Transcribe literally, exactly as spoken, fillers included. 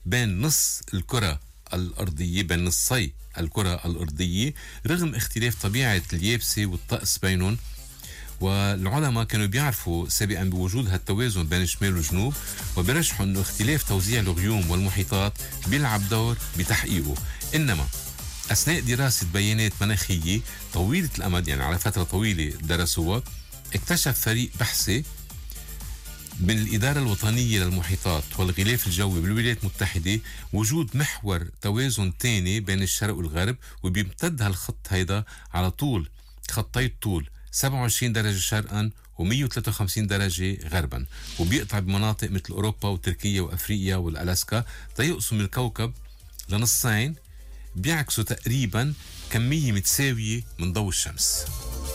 بين نص الكرة الأرضية، بين نصي الكرة الأرضية، رغم اختلاف طبيعة اليابسة والطقس بينهم. والعلماء كانوا بيعرفوا سابقا بوجود هالتوازن بين الشمال والجنوب، وبرجحوا انه اختلاف توزيع الغيوم والمحيطات بيلعب دور بتحقيقه. انما اثناء دراسة بيانات مناخية طويلة الامد، يعني على فترة طويلة درسوها، اكتشف فريق بحثي من الإدارة الوطنية للمحيطات والغلاف الجوي بالولايات المتحدة وجود محور توازن تاني بين الشرق والغرب، وبيمتد هالخط هيدا على طول خطي الطول سبعة وعشرين درجة شرقا ومية وثلاثة وخمسين درجة غربا، وبيقطع بمناطق مثل أوروبا وتركيا وأفريقيا والألاسكا، تيقسم الكوكب لنصين بيعكسوا تقريبا كمية متساوية من ضوء الشمس.